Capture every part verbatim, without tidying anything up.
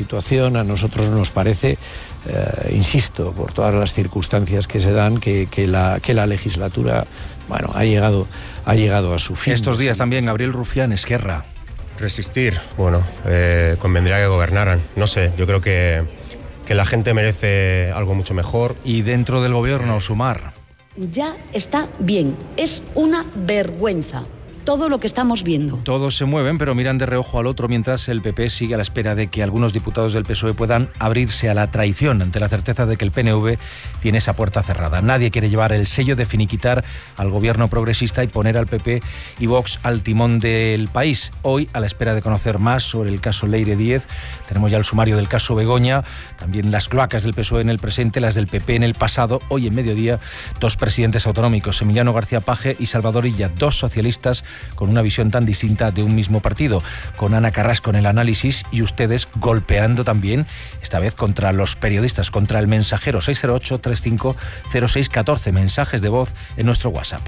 situación a nosotros nos parece, eh, insisto, por todas las circunstancias que se dan, que, que, la, que la legislatura, bueno, ha llegado, ha llegado a su fin. Estos días también, Gabriel Rufián, Esquerra. Resistir, bueno, eh, convendría que gobernaran. No sé, yo creo que, que la gente merece algo mucho mejor. Y dentro del gobierno, Sumar. Ya está bien, es una vergüenza todo lo que estamos viendo. Todos se mueven, pero miran de reojo al otro, mientras el P P sigue a la espera de que algunos diputados del P S O E puedan abrirse a la traición, ante la certeza de que el P N V tiene esa puerta cerrada. Nadie quiere llevar el sello de finiquitar al gobierno progresista y poner al P P y Vox al timón del país. Hoy, a la espera de conocer más sobre el caso Leire Díez, tenemos ya el sumario del caso Begoña, también las cloacas del P S O E en el presente, las del P P en el pasado. Hoy, en mediodía, dos presidentes autonómicos, Emiliano García Paje y Salvador Illa, dos socialistas con una visión tan distinta de un mismo partido, con Ana Carrasco en el análisis y ustedes golpeando también, esta vez contra los periodistas, contra el mensajero. Seis cero ocho, treinta y cinco, cero seis catorce, mensajes de voz en nuestro WhatsApp.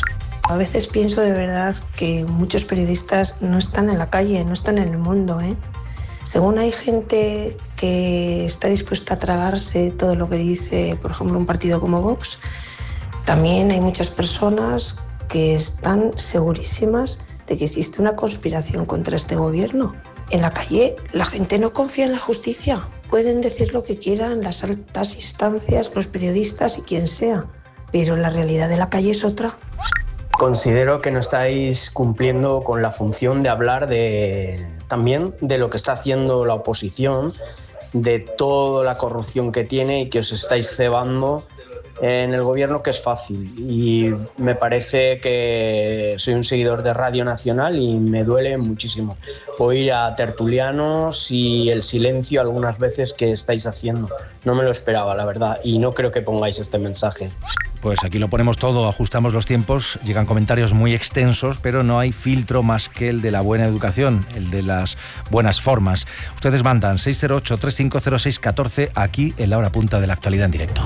A veces pienso de verdad que muchos periodistas no están en la calle, no están en el mundo, ¿eh? Según hay gente que está dispuesta a tragarse todo lo que dice, por ejemplo, un partido como Vox, también hay muchas personas que están segurísimas de que existe una conspiración contra este gobierno. En la calle la gente no confía en la justicia. Pueden decir lo que quieran las altas instancias, los periodistas y quien sea, pero la realidad de la calle es otra. Considero que no estáis cumpliendo con la función de hablar de, también de lo que está haciendo la oposición, de toda la corrupción que tiene y que os estáis cebando en el gobierno, que es fácil. Y me parece que soy un seguidor de Radio Nacional y me duele muchísimo oír a tertulianos y el silencio algunas veces que estáis haciendo. No me lo esperaba, la verdad, y no creo que pongáis este mensaje. Pues aquí lo ponemos todo, ajustamos los tiempos, llegan comentarios muy extensos, pero no hay filtro más que el de la buena educación, el de las buenas formas. Ustedes mandan seis cero ocho, treinta y cinco, cero seis catorce aquí en la hora punta de la actualidad en directo.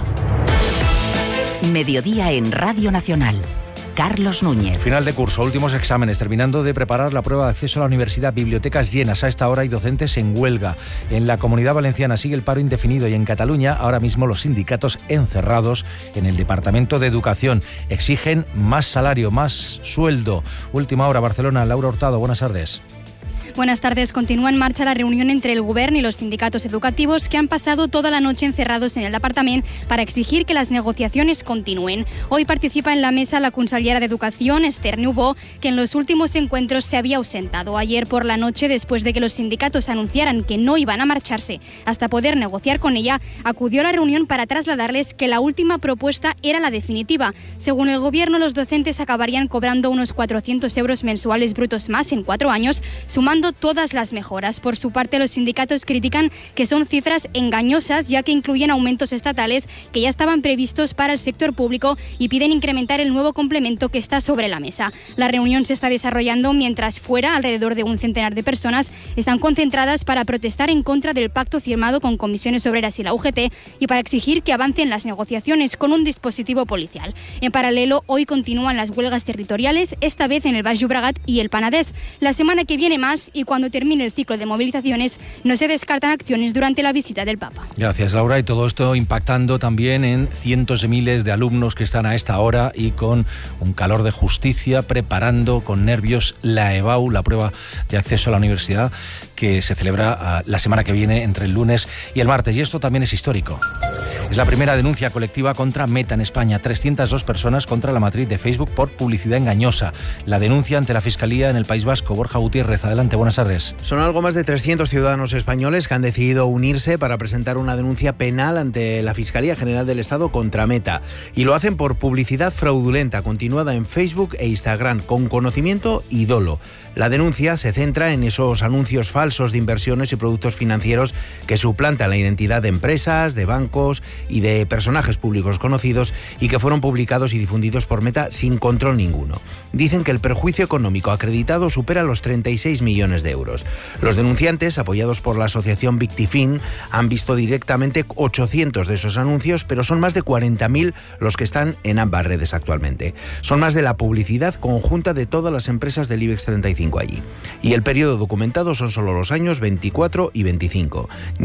Mediodía en Radio Nacional. Carlos Núñez. Final de curso, últimos exámenes, terminando de preparar la prueba de acceso a la universidad, bibliotecas llenas a esta hora y docentes en huelga. En la Comunidad Valenciana sigue el paro indefinido y en Cataluña ahora mismo los sindicatos encerrados en el Departamento de Educación. Exigen más salario, más sueldo. Última hora, Barcelona. Laura Hurtado, buenas tardes. Buenas tardes. Continúa en marcha la reunión entre el Govern y los sindicatos educativos que han pasado toda la noche encerrados en el Departament para exigir que las negociaciones continúen. Hoy participa en la mesa la consellera de Educación, Esther Niubó, que en los últimos encuentros se había ausentado. Ayer por la noche, después de que los sindicatos anunciaran que no iban a marcharse hasta poder negociar con ella, acudió a la reunión para trasladarles que la última propuesta era la definitiva. Según el Gobierno, los docentes acabarían cobrando unos cuatrocientos euros mensuales brutos más en cuatro años, sumando todas las mejoras. Por su parte, los sindicatos critican que son cifras engañosas, ya que incluyen aumentos estatales que ya estaban previstos para el sector público y piden incrementar el nuevo complemento que está sobre la mesa. La reunión se está desarrollando mientras fuera alrededor de un centenar de personas están concentradas para protestar en contra del pacto firmado con Comisiones Obreras y la U G T y para exigir que avancen las negociaciones con un dispositivo policial. En paralelo, hoy continúan las huelgas territoriales, esta vez en el Baix Llobregat y el Penedès. La semana que viene más, y cuando termine el ciclo de movilizaciones no se descartan acciones durante la visita del Papa. Gracias, Laura. Y todo esto impactando también en cientos de miles de alumnos que están a esta hora y con un calor de justicia preparando con nervios la EBAU, la prueba de acceso a la universidad, que se celebra la semana que viene entre el lunes y el martes. Y esto también es histórico. Es la primera denuncia colectiva contra Meta en España. trescientas dos personas contra la matriz de Facebook por publicidad engañosa. La denuncia ante la Fiscalía en el País Vasco. Borja Gutiérrez, adelante, buenas tardes. Son algo más de trescientos ciudadanos españoles que han decidido unirse para presentar una denuncia penal ante la Fiscalía General del Estado contra Meta. Y lo hacen por publicidad fraudulenta continuada en Facebook e Instagram, con conocimiento y dolo. La denuncia se centra en esos anuncios falsos de inversiones y productos financieros que suplantan la identidad de empresas, de bancos y de personajes públicos conocidos y que fueron publicados y difundidos por Meta sin control ninguno. Dicen que el perjuicio económico acreditado supera los treinta y seis millones de euros. Los denunciantes, apoyados por la asociación Victifin, han visto directamente ochocientos de esos anuncios, pero son más de cuarenta mil los que están en ambas redes actualmente. Son más de la publicidad conjunta de todas las empresas del IBEX treinta y cinco allí. Y el periodo documentado son solo los años veinticuatro y veinticinco.